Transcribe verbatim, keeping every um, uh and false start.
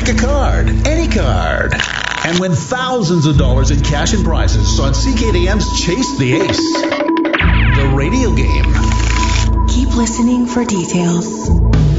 a card, any card, and win thousands of dollars in cash and prizes on C K D M's Chase the Ace, the radio game. Keep listening for details.